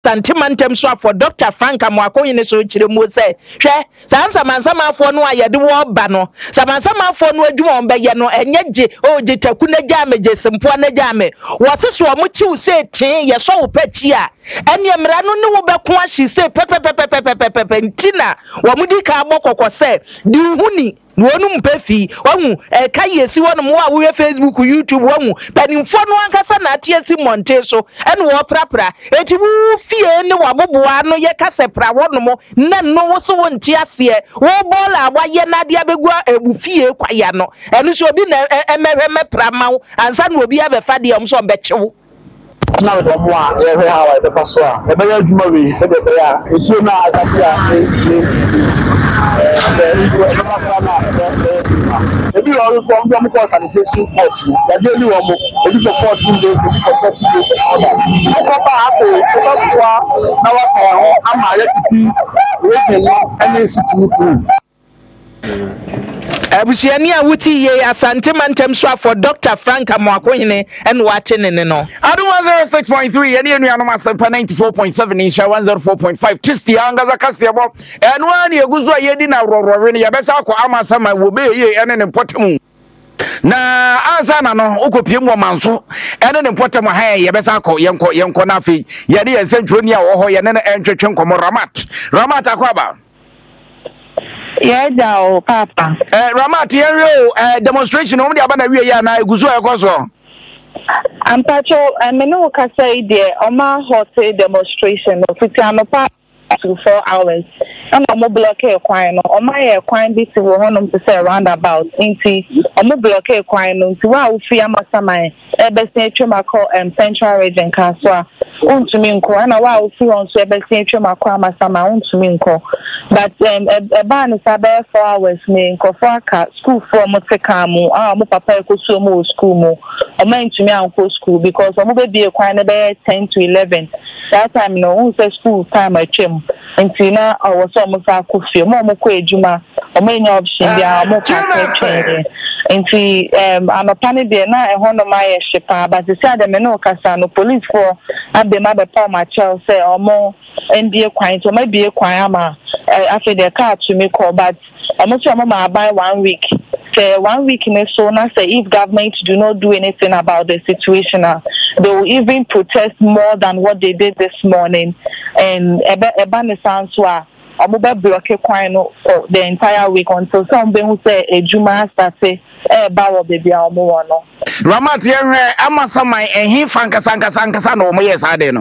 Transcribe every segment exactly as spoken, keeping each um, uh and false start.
Santimantem so for Doctor Frank Amwakoyine so chire mu se hwe sansa mansama afo no ayede wo ba no samansama afo no adwuma on beye no enye je o je taku na gya me je sempo na gya me wo se so mo chiw se tin ye so wo pachi a ene mra no ne wo beko ahyi se pepepepepepepepe ntina wo mudi ka agbokoko se di huni wonu mpefi wahu e kai esi wonu mo a wo Facebook YouTube wahu panimfo no ankasa na ate esi monte so ene wo prapra eti wu fie ne waboboa no ye kasepra wonu mo na no wo so wonti ase wo bola awaye na de abegu ebu fie kwaya no ene so obi na emereme pramaw ansa na obi abefa de am so bechewo na wo mo a ye he hawa de paso a e be ya djuma we se de be ya esu na asati a ebi lọ rí fún ọmọ kọ sanitation port yàgbé ní wọn mú ebi for fourteen days ebi for thirty days ọ̀dà ọkọ̀ bá a kò ọkọ̀ tó wá náwó kọ̀ ọ̀hún àmà ayé títí wéèkì ní ẹni sì ti mú tún. Abusiani a wuti ye Santimantem so for Doctor Frank Amwakoyine and watching ne no. Adu one oh six point three eni enu anoma sempa ninety-four point seven insha one oh four point five Christy anga zakase ebo enu ani eguzo ayedi na rorore ne yabesa akọ amasama wo be ye ene ne potemu na ansa na no ukopie mu manso ene ne potemu ha yabesa akọ yenko yenko na afi ye de yensentro ni a wo ho ye ne entwetwe nkomo Ramat Ramat akwaba. Yeah, down, Papa. Eh, Ramat, here uh, demonstration. Only about a year na eguzo ekoso. I'm patrol. I mean, no, can say there. Oma hot demonstration. Fifty anopa to four hours. I'm a block a quine. On my quine, this is one of the say roundabout. Inti, I'm a block a quine. To wow, fear masamai. Ebest nature call um Central Region Kaswa. Untuminko. And a wow, fear on so ebest nature call masama untuminko. But um a ban is about four hours me for school for motekamu. Ah, mo papa ko so mo school mo. O man to me uncle school because I'm be a quine about ten to eleven. That time no one say school time I chem. Until now I was almost a coffee. More mo ko ejuma. O man your option there mo ka train. Until um I'm a panic there now a hono my shepa but the side me no kasa no police for abbe ma be pa ma child say o mo ndie kwan to maybe a kwan ama after the car to me call but I'm not sure I'm buy one week. Say one week in a so now say if government do not do anything about the situation, uh, they will even protest more than what they did this morning. And Ebane Sanswa, I'm about block for the entire week until somebody who say a Juma started a bow baby or more. Ramat, here, Amasama, and he Franka Sanka Sanka San or Moyes Adeno.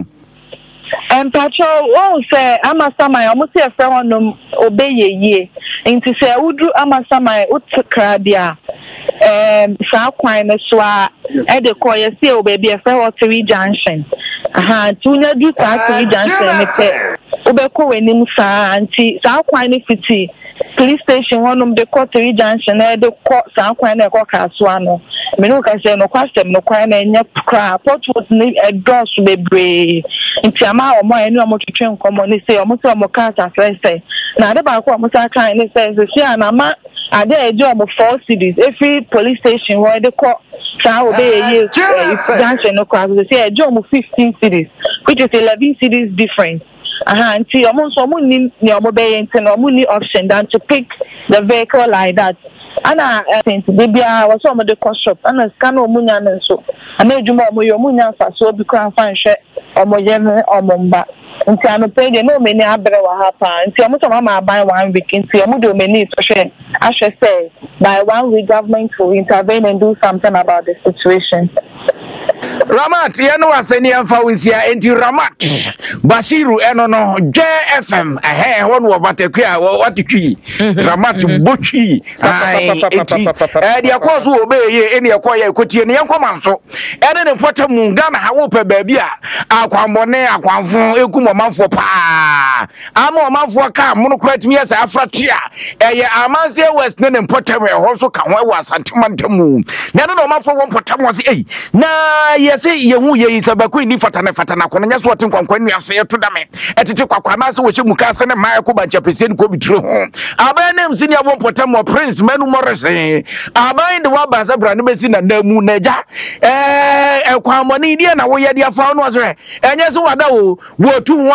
And patrol won't say Amasama, almost a friend obey ye. Into say, would do Amasama, Utsakradia, um, South Quine, Swa, at the Koya Seal, baby, a fair three junction. Aha, Tuna do three junction, Ubeko and Nimsa, and South Quine City. Police station one of the Coterie Junction, the court South Quine, a Cocaswano. Minuka say no question, no crime, and yet crap. What was a dross to be brave? In Tiama or more, I know how much to train common, say, almost a mocata, I say. Now, the back of Musa kind of says, the Siana, I did a job of four cities. Every police station where the court shall obey a year junction, no crowd, they say a job of fifteen cities, which is eleven cities different. Aha, and see, almost someone need your mobile and only option than to pick the vehicle like that. And I think maybe I was some of the construct and a scan of Munyan and so. I made you more Munyan for so become fine share or Moyem or Mumba. And see, I'm paid no many abra will happen. And see, I'm going buy one week and see, I'm going many to share. I should say, by one week, government will intervene and do something about the situation. Ramat, yano aseni amfa wisia enti Ramat Bashiru eno no J F M ehe wonu wabatekua watitwi Ramat bochi ai enti eh dia kwaso obeye eni ekwa ya ekotie ne yanko manso ene ne fota mu Ghana ha wo pe baabi a akwambone akwanfo ekumo manfo pa ama manfo ka mono kwatimi ya sa afratia eye amanse west ne ne potem e ho so ka ho wa Santimantem ne no manfo wo potem wo se ei na yesi yehu ye isabaku ni fatana fatana kono nya so otin kwankwan nu ase to dame etete kwakwa na se wo hye muka se ne mai ko ba chapese ni ko bitire ho aban nem sini abon potem mo prince manu morese aban de wa ba sa bra ne besi na namu naja eh e kwamoni die na wo ye dia fa no so enye se wada wo wo tu